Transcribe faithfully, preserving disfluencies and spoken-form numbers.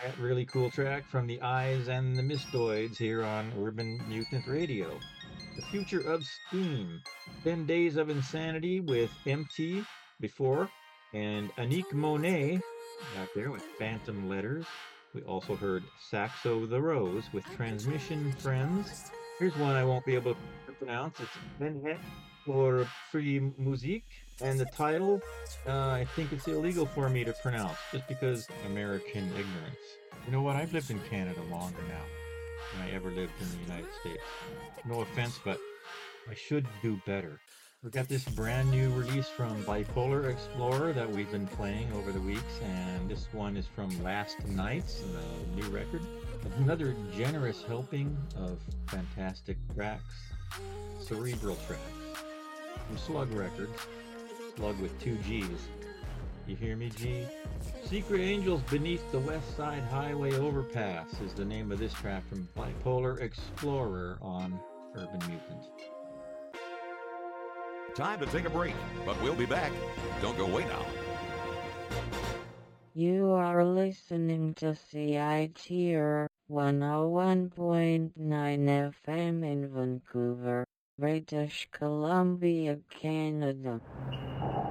That really cool track from the Eyes and the Mistoids here on Urban Mutant Radio. The Future of Steam. ten Days of Insanity with M T before, and Anik Monet back there with Phantom Letters. We also heard Saxo the Rose with Transmission Friends. Here's one I won't be able to pronounce. It's Venhet for Free Musique. And the title, uh, I think it's illegal for me to pronounce just because American ignorance. You know what? I've lived in Canada longer now than I ever lived in the United States. No offense, but I should do better. We got this brand new release from Bipolar Explorer that we've been playing over the weeks, and this one is from Last Nights, the new record. Another generous helping of fantastic tracks, cerebral tracks from Slug Records. Slug with two G's. You hear me, G? Secret Angels Beneath the West Side Highway Overpass is the name of this track from Bipolar Explorer on Urban Mutant. Time to take a break, but we'll be back. Don't go away now. You are listening to C I T R one oh one point nine F M in Vancouver, British Columbia, Canada.